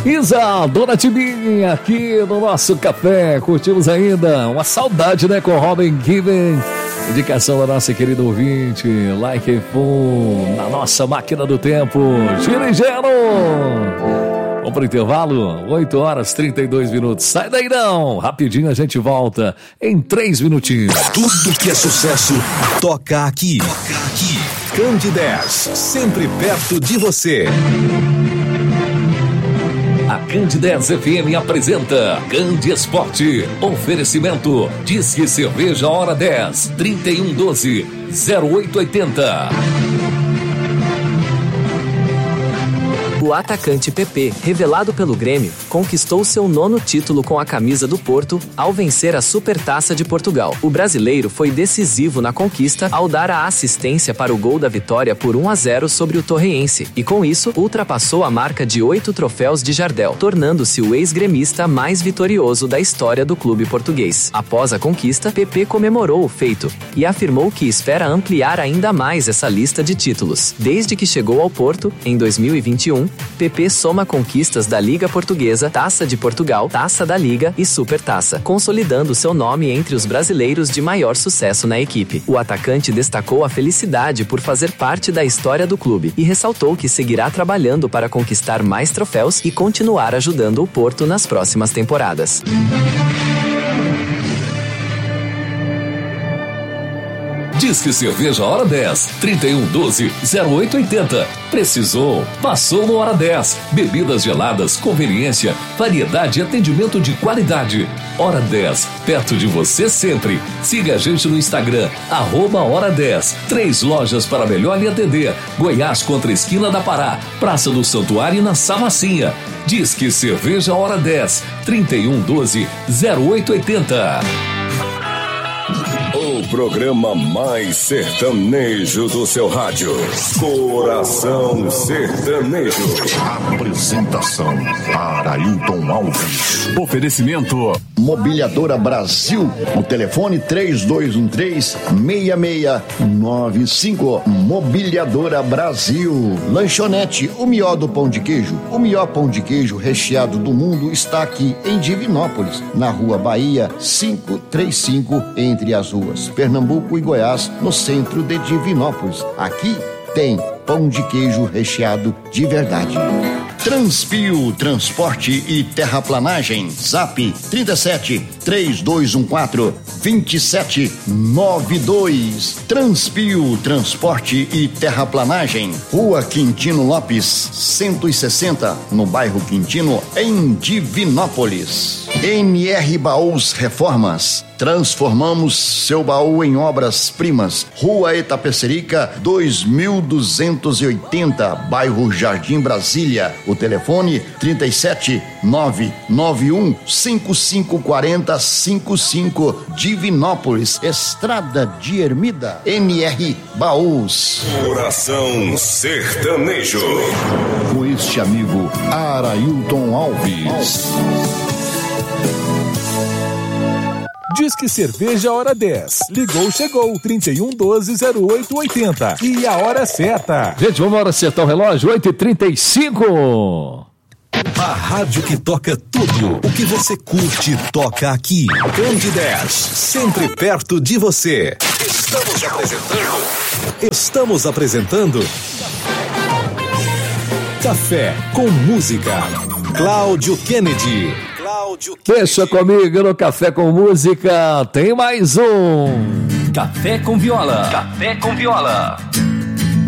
Isa, Dona Tibinha, aqui no nosso café. Curtimos ainda uma saudade, né, com Robin Given. Indicação da nossa querida ouvinte, Like Full, na nossa máquina do tempo. Gira e gelo. Vamos pro intervalo, 8 horas 32 minutos. Sai daí não, rapidinho a gente volta em 3 minutinhos. Tudo que é sucesso, toca aqui. Toca aqui. Candidez, sempre perto de você. A Candidez FM apresenta Candi Esporte. Oferecimento Disque Cerveja Hora 10 3112 0880. O atacante PP, revelado pelo Grêmio, conquistou seu 9º título com a camisa do Porto ao vencer a Supertaça de Portugal. O brasileiro foi decisivo na conquista ao dar a assistência para o gol da vitória por 1-0 sobre o Torreense e, com isso, ultrapassou a marca de 8 troféus de Jardel, tornando-se o ex-gremista mais vitorioso da história do clube português. Após a conquista, PP comemorou o feito e afirmou que espera ampliar ainda mais essa lista de títulos. Desde que chegou ao Porto, em 2021, PP soma conquistas da Liga Portuguesa, Taça de Portugal, Taça da Liga e Supertaça, consolidando seu nome entre os brasileiros de maior sucesso na equipe. O atacante destacou a felicidade por fazer parte da história do clube e ressaltou que seguirá trabalhando para conquistar mais troféus e continuar ajudando o Porto nas próximas temporadas. Disque Cerveja Hora 10 3112 0880. Precisou? Passou no Hora 10. Bebidas geladas, conveniência, variedade e atendimento de qualidade. Hora 10, perto de você sempre. Siga a gente no Instagram, @Hora 10. 3 lojas para melhor lhe atender. Goiás contra a esquina da Pará, Praça do Santuário na Samacinha. Disque Cerveja Hora 10 3112 0880. O programa mais sertanejo do seu rádio. Coração Sertanejo. Apresentação: Arailton Alves. Oferecimento: Mobiliadora Brasil. O telefone 3213-6695. Mobiliadora Brasil. Lanchonete O Mió do Pão de Queijo. O melhor pão de queijo recheado do mundo está aqui em Divinópolis, na Rua Bahia 535, entre as ruas Pernambuco e Goiás, no centro de Divinópolis. Aqui tem pão de queijo recheado de verdade. Transpio Transporte e Terraplanagem. Zap 37-3214-2792. Transpio Transporte e Terraplanagem. Rua Quintino Lopes 160, no bairro Quintino, em Divinópolis. NR Baús Reformas. Transformamos seu baú em obras-primas. Rua Itapecerica 2280, bairro Jardim Brasília. O telefone 37-991-5540-55, Divinópolis, Estrada de Ermida. NR Baús. Coração Sertanejo. Com este amigo Arailton Alves. Disque Cerveja Hora 10. Ligou, chegou. 3112-0880. E a hora certa. Gente, vamos hora acertar o relógio. 8h35. A rádio que toca tudo o que você curte, toca aqui. Candidez, sempre perto de você. Estamos apresentando Café com Música. Cláudio Kennedy. Deixa comigo no Café com Música. Tem mais um. Café com Viola. Café com Viola.